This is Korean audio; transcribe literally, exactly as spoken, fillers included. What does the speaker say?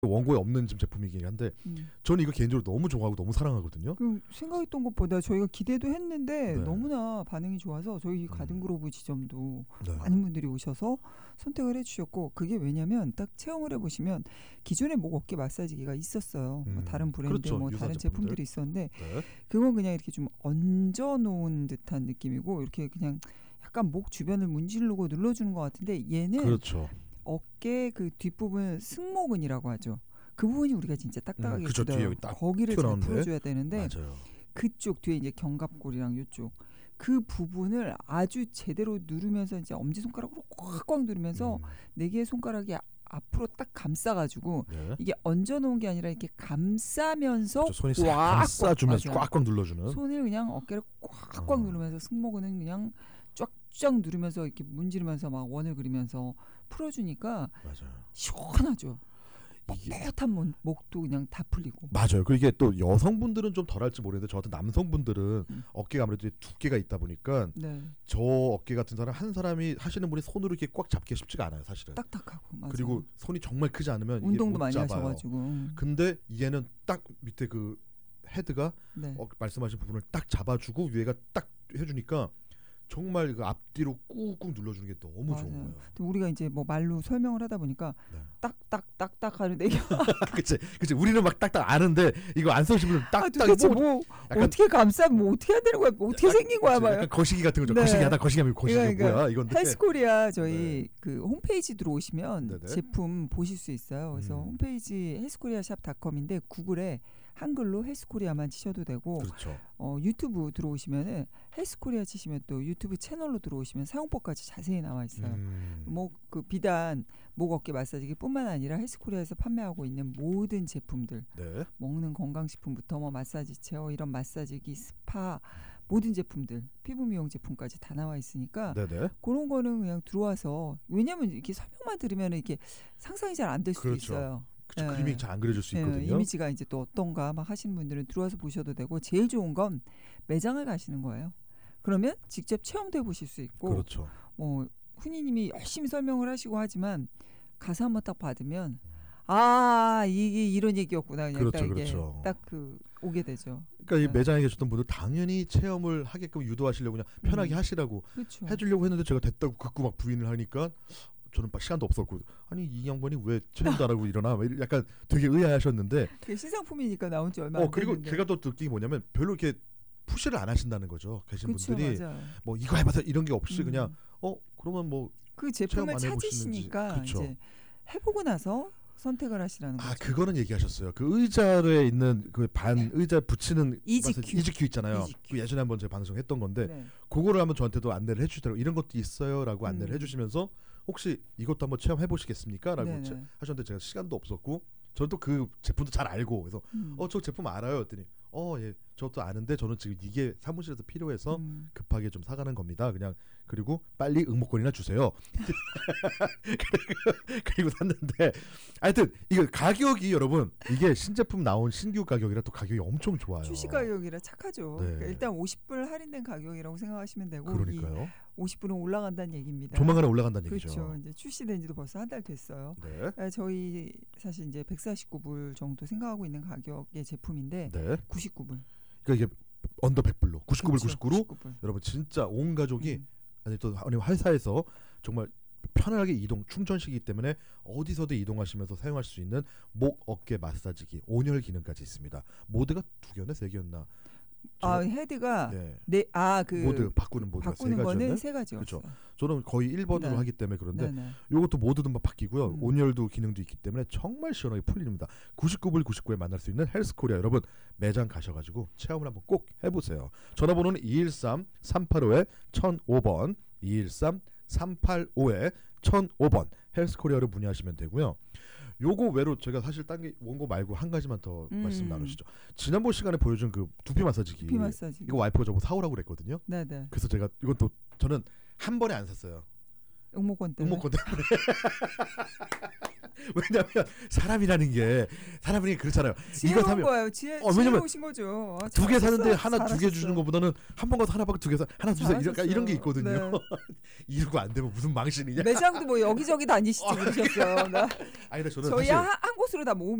원고에 없는 좀 제품이긴 한데 음. 저는 이거 개인적으로 너무 좋아하고 너무 사랑하거든요. 그 생각했던 것보다 저희가 기대도 했는데 네. 너무나 반응이 좋아서 저희 음. 가든그로브 지점도 네. 많은 분들이 오셔서 선택을 해주셨고 그게 왜냐면 딱 체험을 해보시면 기존에 목 어깨 마사지기가 있었어요. 음. 뭐 다른 브랜드 그렇죠. 뭐 유사 다른 제품들. 제품들이 있었는데 네. 그건 그냥 이렇게 좀 얹어놓은 듯한 느낌이고 이렇게 그냥 약간 목 주변을 문지르고 눌러주는 것 같은데 얘는 그렇죠. 어깨 그 뒷부분 승모근이라고 하죠. 그 부분이 우리가 진짜 딱딱하게 음, 그쵸. 굳어요. 뒤에 여기 딱 거기를 잘 튀어나오는데. 풀어줘야 되는데 맞아요. 그쪽 뒤에 이제 견갑골이랑 이쪽 그 부분을 아주 제대로 누르면서 이제 엄지 손가락으로 꽉꽉 누르면서 음. 네 개의 손가락이 앞으로 딱 감싸가지고 네. 이게 얹어놓은 게 아니라 이렇게 감싸면서 그렇죠. 손이 싹 꽉 감싸주면서 맞아요. 꽉꽉 눌러주는. 손을 그냥 어깨를 꽉꽉 어. 누르면서 승모근은 그냥 쫙쫙 누르면서 이렇게 문지르면서 막 원을 그리면서 풀어주니까 맞아요. 시원하죠. 이게 뻣뻣한 목- 목도 그냥 다 풀리고. 맞아요. 그리고 이게 또 여성분들은 좀 덜할지 모르겠는데 저 같은 남성분들은 음. 어깨가 아무래도 두께가 있다 보니까 네, 저 어깨 같은 사람 한 사람이 하시는 분이 손으로 이렇게 꽉 잡기 쉽지가 않아요, 사실은. 딱딱하고. 맞아요. 그리고 손이 정말 크지 않으면 이게 운동도 못 많이 잡아요. 하셔가지고. 근데 얘는 딱 밑에 그 헤드가 네. 어, 말씀하신 부분을 딱 잡아주고 위에가 딱 해주니까 정말 그 앞뒤로 꾹꾹 눌러주는 게 너무 맞아요. 좋은 거예요. 근데 우리가 이제 뭐 말로 설명을 하다 보니까 네. 딱딱딱딱 하는데 이게 그치, 그치. 우리는 막 딱딱 아는데 이거 안 써시면 아, 딱딱 도대체 뭐 뭐 약간- 어떻게 감싸 뭐 어떻게 해야 되는 거야? 뭐 어떻게 생긴 거야, 그치, 봐요. 약간 거시기 같은 거죠. 네. 거시기 하다 거시기 하면 거시기 그러니까 뭐야 이건데. 헬스코리아 저희 그 홈페이지 들어오시면 네네. 제품 보실 수 있어요. 그래서 음. 홈페이지 헬스코리아 샵닷컴인데 구글에 한글로 헬스코리아만 치셔도 되고 그렇죠. 어, 유튜브 들어오시면은 헬스코리아 치시면 또 유튜브 채널로 들어오시면 사용법까지 자세히 나와 있어요. 음. 뭐 그 비단 목 어깨 마사지기뿐만 아니라 헬스코리아에서 판매하고 있는 모든 제품들, 네. 먹는 건강식품부터 뭐 마사지 체어 이런 마사지기, 스파 모든 제품들, 피부 미용 제품까지 다 나와 있으니까 네네. 그런 거는 그냥 들어와서 왜냐면 이렇게 설명만 들으면 이렇게 상상이 잘 안 될 수도 그렇죠. 있어요. 그쵸. 네. 그림이 잘 안 그려질 수 예, 있거든요. 이미지가 이제 또 어떤가 막 하시는 분들은 들어와서 보셔도 되고 제일 좋은 건 매장을 가시는 거예요. 그러면 직접 체험도 해보실 수 있고 그렇죠. 뭐 훈이님이 열심히 설명을 하시고 하지만 가서 한번 딱 받으면 아 이게 이런 얘기였구나 그냥 그렇죠, 딱 이게 그렇죠. 딱 그 오게 되죠. 그러니까 이 네. 매장에 계셨던 분들 당연히 체험을 하게끔 유도하시려고 그냥 편하게 음. 하시라고 그렇죠. 해주려고 했는데 제가 됐다고 극구 막 부인을 하니까 저는 막 시간도 없었고 아니 이 양반이 왜 체험도 안 하고 이러나 막 이렇게 약간 되게 의아해하셨는데 그게 신상품이니까 나온 지 얼마 어 안 그리고 됐는데. 제가 또 느낀 게 뭐냐면 별로 이렇게 푸시를 안 하신다는 거죠. 계신 그렇죠, 분들이 맞아요. 뭐 이거 해봐서 이런 게 없이 음. 그냥 어 그러면 뭐 그 체험 제품을 안 해보시는지. 찾으시니까 그렇죠. 이제 해보고 나서 선택을 하시라는 아 거죠. 그거는 얘기하셨어요. 그 의자에 있는 그 반 의자 붙이는 이지큐. 마사지- 이지큐 있잖아요. 이지큐. 그 예전에 한번 제가 방송했던 건데 네. 그거를 한번 저한테도 안내를 해주더라고. 이런 것도 있어요라고 안내를 음. 해주시면서 혹시 이것도 한번 체험해 보시겠습니까?라고 네네. 체- 하셨는데 제가 시간도 없었고 저는 또 그 제품도 잘 알고 그래서 음. 어 저 제품 알아요. 했더니 어 예 저도 아는데 저는 지금 이게 사무실에서 필요해서 음. 급하게 좀 사가는 겁니다. 그냥 그리고 빨리 응모권이나 주세요. 그리고, 그리고 샀는데 하여튼 이거 가격이 여러분 이게 신제품 나온 신규 가격이라 또 가격이 엄청 좋아요. 출시 가격이라 착하죠. 네. 그러니까 일단 오십 불 할인된 가격이라고 생각하시면 되고 그러니까요. 이 오십 불은 올라간다는 얘기입니다. 조만간에 올라간다는 얘기죠. 그렇죠. 이제 출시된 지도 벌써 한 달 됐어요. 네. 아, 저희 사실 이제 백사십구 불 정도 생각하고 있는 가격의 제품인데 네. 구십구 불. 그러니까 이게 언더 백 불로 구십구 불 그렇죠. 구십구 로 구십구 불. 여러분 진짜 온 가족이 음. 아니 또 아니 회사에서 정말 편하게 이동 충전식이기 때문에 어디서든 이동하시면서 사용할 수 있는 목 어깨 마사지기 온열 기능까지 있습니다. 모드가 두 개였나 세 개였나? 아 저는- 헤드가 네. 네 아 그 모드 바꾸는 모드가 바꾸는 세 거는 가지였나요? 세 가지였어요. 그렇죠. 저는 거의 일 번으로 네. 하기 때문에 그런데 네네. 요것도 모드도 막 바뀌고요. 음. 온열도 기능도 있기 때문에 정말 시원하게 풀립니다. 구십구 불 구십구에 만날 수 있는 헬스코리아 여러분 매장 가셔가지고 체험을 한번 꼭 해보세요. 전화번호는 이일삼 삼팔오에 천오 번 이일삼 삼팔오에 천오 번 헬스코리아로 문의하시면 되고요. 요거 외로 제가 사실 딴 게 원고 말고 한 가지만 더 음. 말씀 나누시죠. 지난번 시간에 보여준 그 두피 마사지기 두피 마사지. 이거 와이프가 저보고 사오라고 그랬거든요. 네네. 그래서 제가 이건 또 저는 한 번에 안 샀어요. 응모권 때문에. 응모권 때문에 왜냐하면 사람이라는 게 사람이 그렇잖아요. 이거 지혜로운 사면 거예요. 지혜, 어, 왜냐면 지혜로우신 거죠. 아, 두 개 사는데 잘하셨어요. 하나 두 개 잘하셨어요. 주는 것보다는 한 번 가서 하나 받고 두 개 사 하나 주세요. 이런, 잘하셨어요. 이런 게 있거든요. 네. 이러고 안 되면 무슨 망신이냐. 매장도 뭐 여기저기 다니시지 그러셨어요. 나 아니 근데 저는 저희 사실 한, 한 곳으로 다 모으면